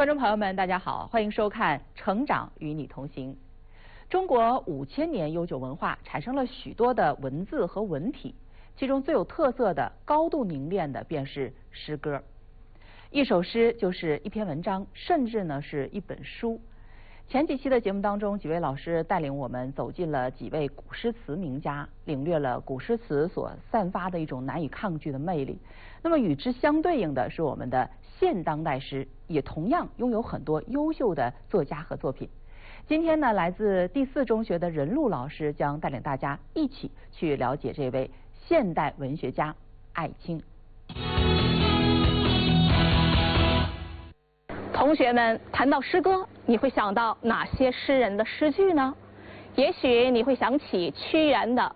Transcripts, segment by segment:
观众朋友们，大家好，欢迎收看《成长与你同行》。中国5000年悠久文化产生了许多的文字和文体，其中最有特色的、高度凝练的便是诗歌。一首诗就是一篇文章，甚至呢是一本书。前几期的节目当中，几位老师带领我们走进了几位古诗词名家，领略了古诗词所散发的一种难以抗拒的魅力。那么与之相对应的是我们的现当代诗，也同样拥有很多优秀的作家和作品。今天呢，来自第4中学的任璐老师将带领大家一起去了解这位现代文学家艾青。 同学们，谈到诗歌，你会想到哪些诗人的诗句呢？也许你会想起屈原的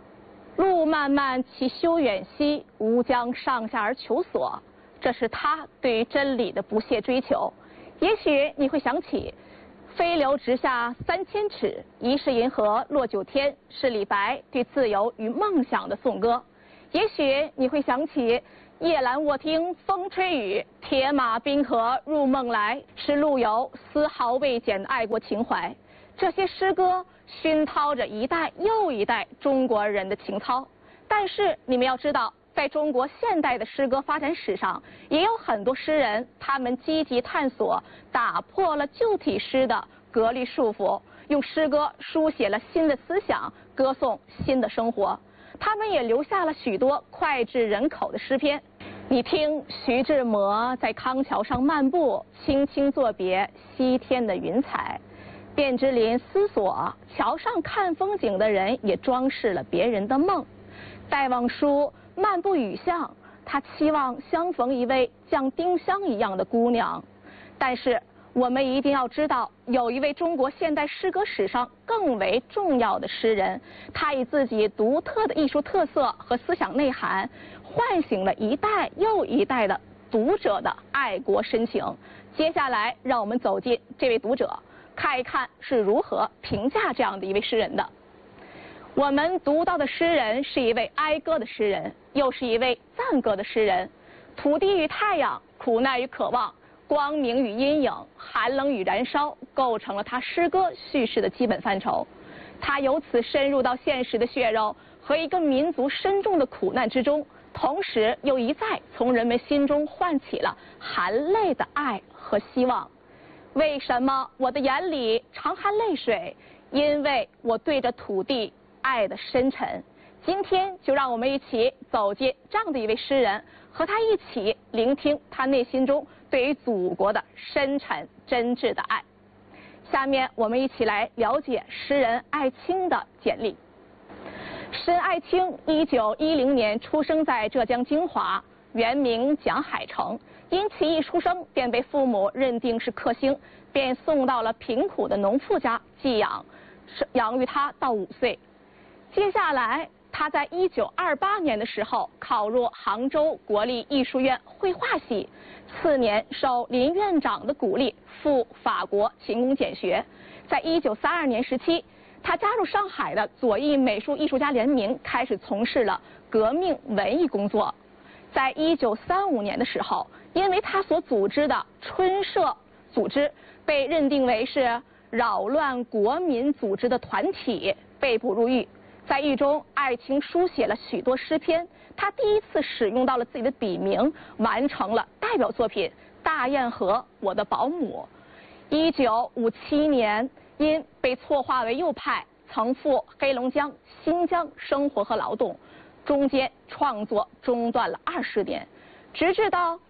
“路漫漫其修远兮，吾将上下而求索”，这是他对于真理的不懈追求。也许你会想起“飞流直下3000尺，疑是银河落九天”，是李白对自由与梦想的颂歌。也许你会想起夜阑卧听风吹雨，铁马冰河入梦来，是陆游丝毫未减的爱国情怀。这些诗歌熏陶着一代又一代中国人的情操。但是你们要知道，在中国现代的诗歌发展史上，也有很多诗人，他们积极探索，打破了旧体诗的格律束缚，用诗歌书写了新的思想，歌颂新的生活。他们也留下了许多脍炙人口的诗篇。你听徐志摩在康桥上漫步，轻轻作别西天的云彩。卞之琳思索，桥上看风景的人也装饰了别人的梦。戴望舒漫步雨巷，他期望相逢一位像丁香一样的姑娘。但是我们一定要知道，有一位中国现代诗歌史上更为重要的诗人，他以自己独特的艺术特色和思想内涵，唤醒了一代又一代的读者的爱国深情。接下来，让我们走进这位读者，看一看是如何评价这样的一位诗人的。我们读到的诗人是一位哀歌的诗人，又是一位赞歌的诗人。土地与太阳，苦难与渴望，光明与阴影，寒冷与燃烧，构成了他诗歌叙事的基本范畴。他由此深入到现实的血肉和一个民族深重的苦难之中，同时又一再从人们心中唤起了含泪的爱和希望。为什么我的眼里常含泪水？因为我对着土地爱的深沉。今天就让我们一起走进这样的一位诗人，和他一起聆听他内心中对于祖国的深沉真挚的爱。下面我们一起来了解诗人艾青的简历。诗人艾青1910年出生在浙江金华，原名蒋海成。因其一出生便被父母认定是克星，便送到了贫苦的农妇家寄养，养育他到5岁。接下来他在1928年的时候考入杭州国立艺术院绘画系，次年受林院长的鼓励赴法国勤工俭学。在1932年时期，他加入上海的左翼美术艺术家联名，开始从事了革命文艺工作。在1935年的时候，因为他所组织的春社组织被认定为是扰乱国民组织的团体，被捕入狱。在狱中，艾青书写了许多诗篇，他第一次使用到了自己的笔名，完成了代表作品《大堰河我的保姆》。1957年，因被错划为右派，曾赴黑龙江、新疆生活和劳动，中间创作中断了20年，直至到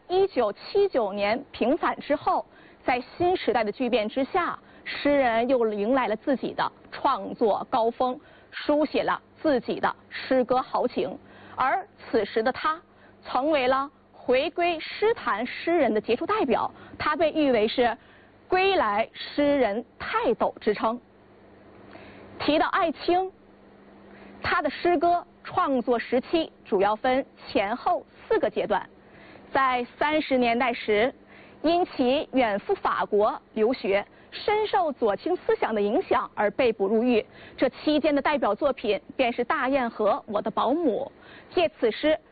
1979年平反之后，在新时代的巨变之下，诗人又迎来了自己的创作高峰，书写了自己的诗歌豪情。而此时的他成为了回归诗坛诗人的杰出代表，他被誉为是归来诗人泰斗之称。提到艾青，他的诗歌创作时期主要分前后4个阶段。在30年代时，因其远赴法国留学，深受左倾思想的影响而被捕入狱。这期间的代表作品便是《大堰河我的保姆》。借此诗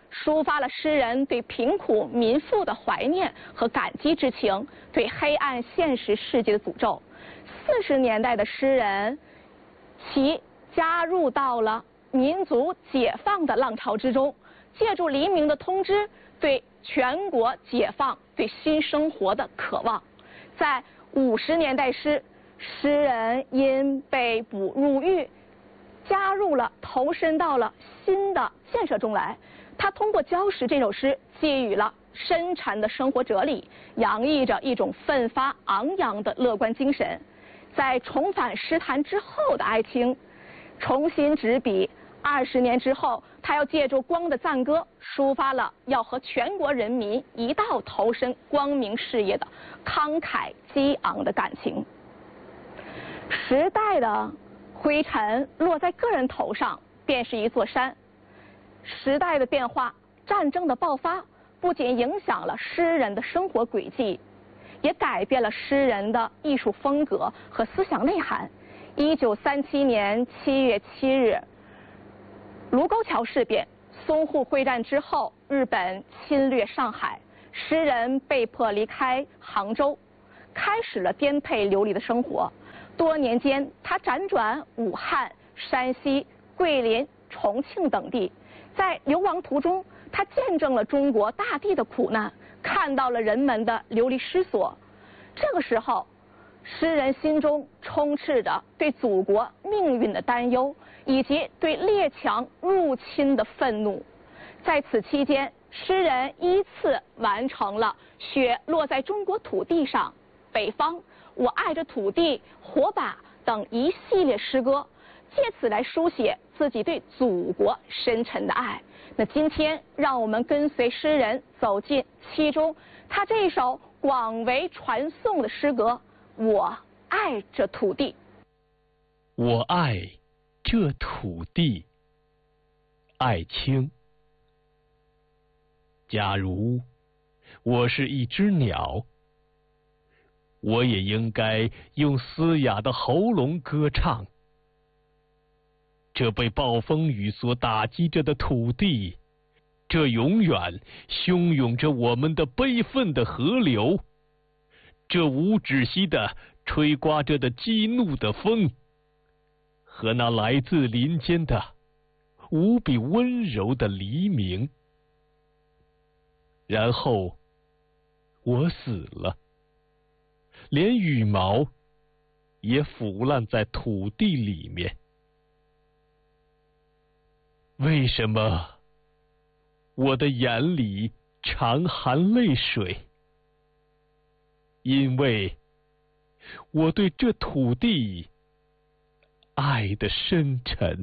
抒发了诗人对贫苦民富的怀念和感激之情，对黑暗现实世界的诅咒。40年代的诗人，其加入到了民族解放的浪潮之中，借助黎明的通知，对全国解放、对新生活的渴望。在50年代诗人因被捕入狱，投身到了新的建设中来。他通过《礁石》这首诗，寄予了深沉的生活哲理，洋溢着一种奋发昂扬的乐观精神。在重返诗坛之后的艾青，重新执笔，20年之后，他要借助《光的赞歌》，抒发了要和全国人民一道投身光明事业的慷慨激昂的感情。时代的灰尘落在个人头上，便是一座山。时代的变化，战争的爆发，不仅影响了诗人的生活轨迹，也改变了诗人的艺术风格和思想内涵。1937年7月7日，卢沟桥事变，淞沪会战之后，日本侵略上海，诗人被迫离开杭州，开始了颠沛流离的生活。多年间，他辗转武汉、山西、桂林、重庆等地。在流亡途中，他见证了中国大地的苦难，看到了人们的流离失所。这个时候，诗人心中充斥着对祖国命运的担忧，以及对列强入侵的愤怒。在此期间，诗人依次完成了《雪落在中国土地上》《北方》《我爱着土地》《火把》等一系列诗歌，借此来书写自己对祖国深沉的爱。那今天让我们跟随诗人走进其中他这一首广为传颂的诗歌《我爱这土地》。 我爱这土地，艾青。假如我是一只鸟，我也应该用嘶哑的喉咙歌唱。这被暴风雨所打击着的土地，这永远汹涌着我们的悲愤的河流，这无止息的吹刮着的激怒的风，和那来自林间的无比温柔的黎明。然后我死了，连羽毛也腐烂在土地里面。为什么我的眼里常含泪水？因为我对这土地爱的深沉。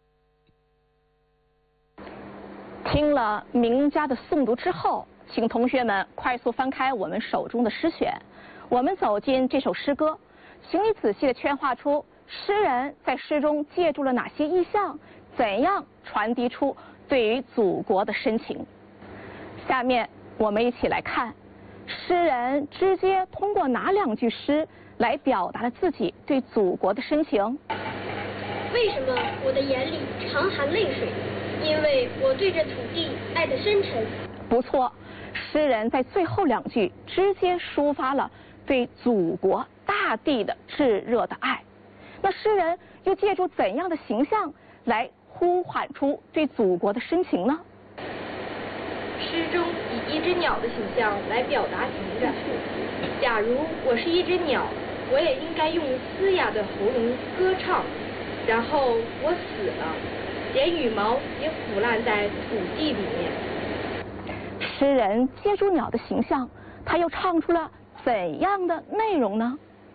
听了名家的诵读之后，请同学们快速翻开我们手中的诗选，我们走进这首诗歌，请你仔细地圈画出诗人在诗中借助了哪些意象，怎样传递出对于祖国的深情。下面我们一起来看诗人直接通过哪2句诗来表达了自己对祖国的深情。 为什么我的眼里常含泪水？因为我对这土地爱的深沉。 不错，诗人在最后2句直接抒发了对祖国大地的炙热的爱。那诗人又借助怎样的形象来呼喊出对祖国的深情呢？ 诗中以一只鸟的形象来表达情感。假如我是一只鸟，我也应该用嘶哑的喉咙歌唱。然后我死了，连羽毛也腐烂在土地里面。 诗人借助鸟的形象，他又唱出了怎样的内容呢？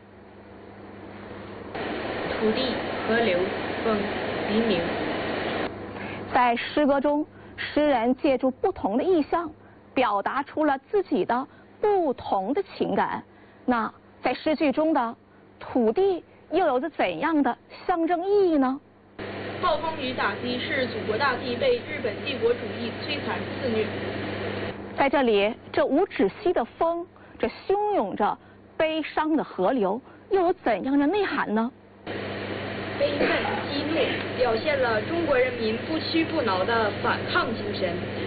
土地、河流、风、黎明。 在诗歌中，诗人借助不同的意象，表达出了自己的不同的情感。那在诗句中的土地又有着怎样的象征意义呢？ 暴风雨打击是祖国大地被日本帝国主义摧残肆虐。 在这里，这无止息的风，这汹涌着悲伤的河流，又有怎样的内涵呢？ 悲愤激怒，表现了中国人民不屈不挠的反抗精神，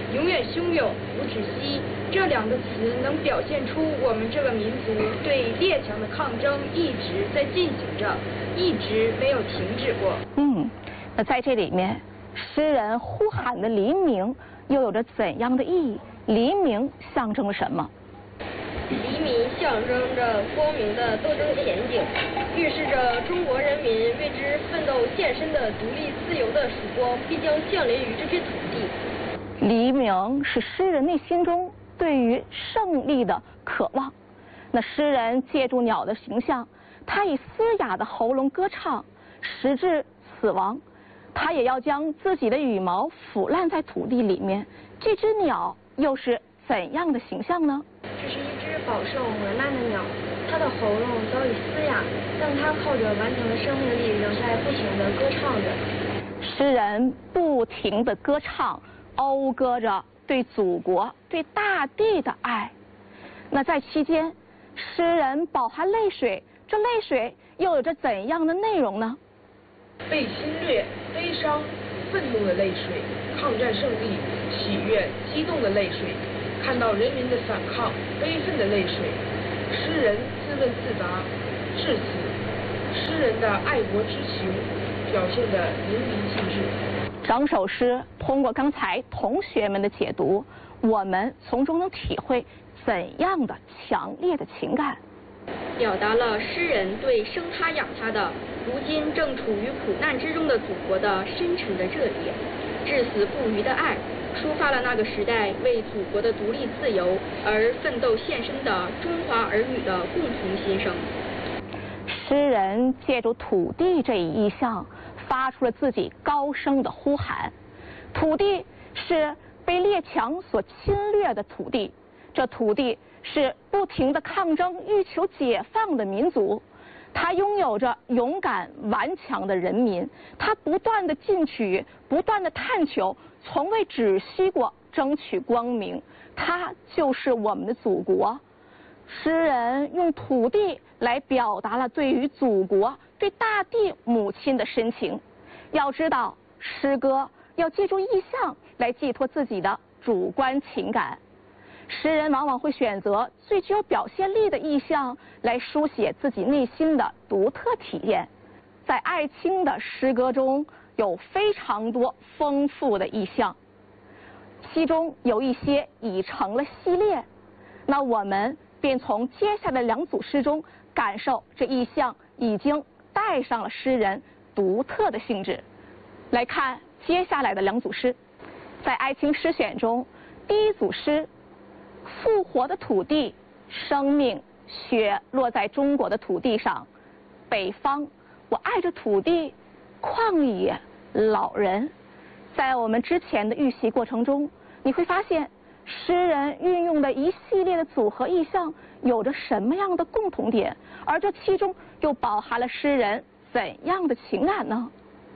永远汹涌不止息这两个词能表现出我们这个民族对列强的抗争一直在进行着，一直没有停止过。 那在这里面，诗人呼喊的黎明又有着怎样的意义？黎明象征了什么？ 黎明象征着光明的斗争前景，预示着中国人民为之奋斗献身的独立自由的曙光必将降临于这片土地。 黎明是诗人内心中对于胜利的渴望。那诗人借助鸟的形象，他以嘶哑的喉咙歌唱，直至死亡。他也要将自己的羽毛腐烂在土地里面。这只鸟又是怎样的形象呢？ 这是一只饱受磨难的鸟，它的喉咙早已嘶哑，但它靠着顽强的生命力，仍在不停地歌唱着。 诗人不停地歌唱，讴歌着对祖国、对大地的爱。那在期间，诗人饱含泪水，这泪水又有着怎样的内容呢？ 被侵略、悲伤、愤怒的泪水，抗战胜利、喜悦、激动的泪水，看到人民的反抗、悲愤的泪水。诗人自问自答，至此，诗人的爱国之情表现得淋漓尽致。 整首诗通过刚才同学们的解读，我们从中能体会怎样的强烈的情感？ 表达了诗人对生他养他的，如今正处于苦难之中的祖国的深沉的热烈，至死不渝的爱，抒发了那个时代为祖国的独立自由而奋斗献身的中华儿女的共同心声。 诗人借助土地这一意象，发出了自己高声的呼喊。土地是被列强所侵略的土地，这土地是不停的抗争欲求解放的民族，它拥有着勇敢顽强的人民，它不断的进取，不断的探求，从未止息过争取光明，它就是我们的祖国。诗人用土地来表达了对于祖国、对大地母亲的深情。要知道，诗歌要借助意象来寄托自己的主观情感。诗人往往会选择最具有表现力的意象来书写自己内心的独特体验。在艾青的诗歌中有非常多丰富的意象，其中有一些已成了系列。那我们便从接下来两组诗中感受这意象已经带上了诗人独特的性质。来看接下来的两组诗，在艾青诗选中，第一组诗复活的土地，生命雪落在中国的土地上，北方我爱着土地，旷野老人。在我们之前的预习过程中，你会发现诗人运用的一系列的组合意象有着什么样的共同点，而这其中又饱含了诗人怎样的情感呢？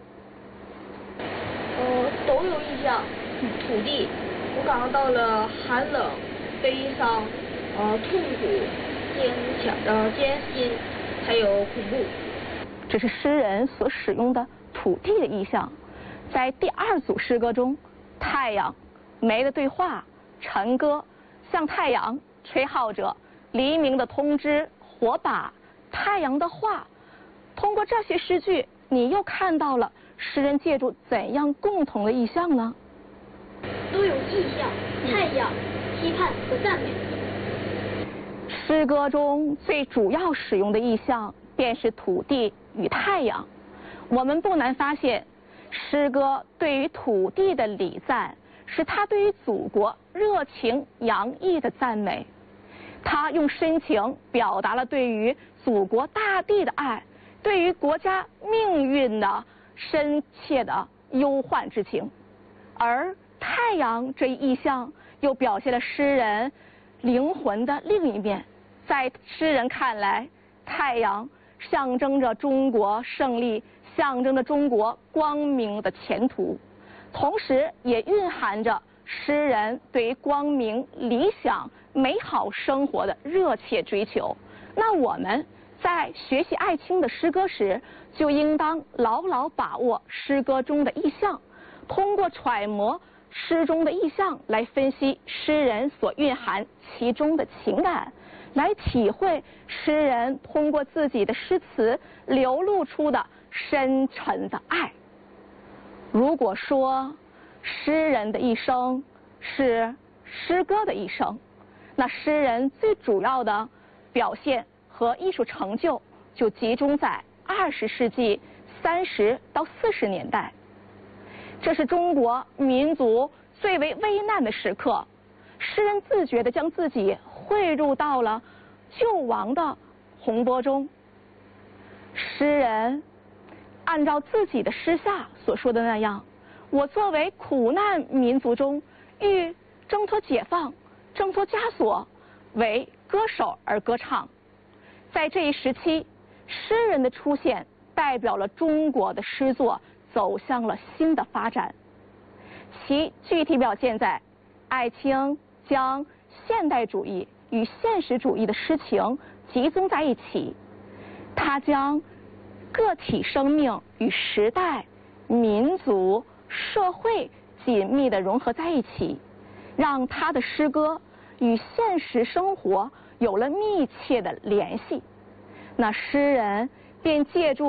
都有意象。土地，我感受到了寒冷、悲伤、痛苦、艰辛，还有恐怖。 这是诗人所使用的土地的意象。在第二组诗歌中，太阳、梅的对话、晨歌、向太阳吹号着、黎明的通知、火把、太阳的话，通过这些诗句，你又看到了诗人借助怎样共同的意象呢？ 都有意象，太阳、批判和赞美。 诗歌中最主要使用的意象便是土地与太阳。我们不难发现，诗歌对于土地的礼赞，是他对于祖国热情洋溢的赞美。他用深情表达了对于祖国大地的爱，对于国家命运的深切的忧患之情。而太阳这一意象又表现了诗人灵魂的另一面。在诗人看来，太阳象征着中国胜利，象征着中国光明的前途，同时也蕴含着诗人对于光明、理想、美好生活的热切追求。那我们在学习艾青的诗歌时，就应当牢牢把握诗歌中的意象，通过揣摩诗中的意象来分析诗人所蕴含其中的情感，来体会诗人通过自己的诗词流露出的深沉的爱。如果说诗人的一生是诗歌的一生，那诗人最主要的表现和艺术成就集中在20世纪30到40年代。这是中国民族最为危难的时刻，诗人自觉地将自己汇入到了救亡的洪波中。诗人按照自己的诗下所说的那样，我作为苦难民族中欲挣脱解放、挣脱枷锁，为歌手而歌唱。在这一时期，诗人的出现代表了中国的诗作走向了新的发展，其具体表现在艾青将现代主义与现实主义的诗情集中在一起，他将个体生命与时代、民族、社会紧密地融合在一起，让他的诗歌与现实生活有了密切的联系。那诗人便借助